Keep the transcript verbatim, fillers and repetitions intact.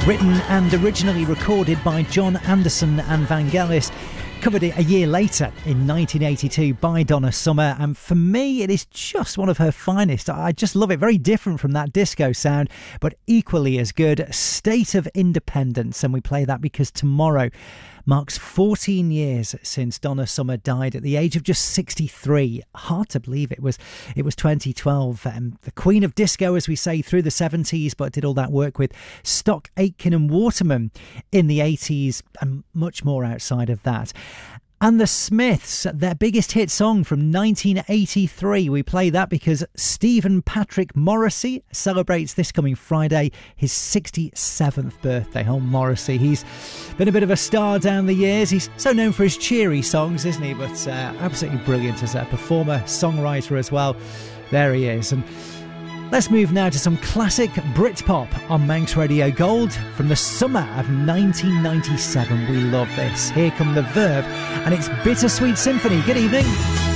Written and originally recorded by John Anderson and Vangelis, covered it a year later in nineteen eighty-two by Donna Summer, and for me it is just one of her finest. I just love it. Very different from that disco sound, but equally as good. State of Independence, and we play that because tomorrow marks fourteen years since Donna Summer died at the age of just sixty-three. Hard to believe it was it was twenty twelve. Um, the Queen of Disco, as we say, through the seventies, but did all that work with Stock Aitken and Waterman in the eighties and much more outside of that. And the Smiths, their biggest hit song from nineteen eighty-three. We play that because Stephen Patrick Morrissey celebrates this coming Friday his sixty-seventh birthday. Oh, Morrissey, he's been a bit of a star down the years. He's so known for his cheery songs, isn't he? But uh, absolutely brilliant as a performer, songwriter as well. There he is. And let's move now to some classic Britpop on Manx Radio Gold from the summer of nineteen ninety-seven. We love this. Here come The Verve, and it's Bittersweet Symphony. Good evening.